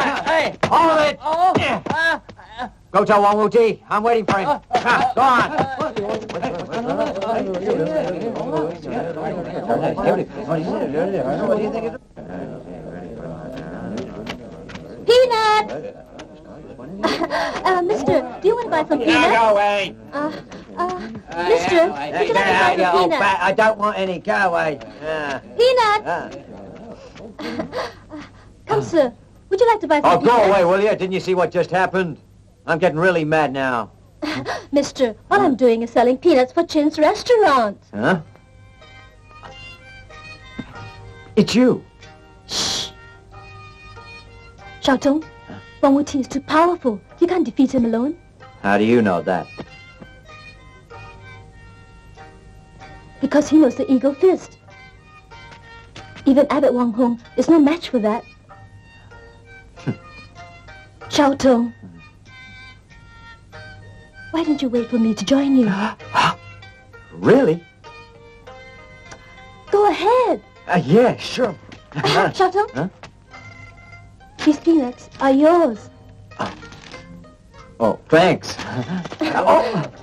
Hey, all of it. Go tell Wang Wuji. I'm waiting for him. Go on. Peanut! Mister, do you want to buy some peanuts? Now go away. Mister, would you like to buy some peanuts? I don't want any. Go away. Peanuts! Come, sir. Would you like to buy some peanuts? Go away, will you? Didn't you see what just happened? I'm getting really mad now. Mister, all I'm doing is selling peanuts for Chin's restaurant. Huh? It's you. Shh. Xiaotong, Wang Wuti is too powerful. You can't defeat him alone. How do you know that? Because he knows the Eagle Fist. Even Abbot Wang Hong is no match for that. Xiaotong, why didn't you wait for me to join you? Really? Go ahead. Yeah, sure. Xiaotong, Huh? these peanuts are yours. Oh, thanks. Oh.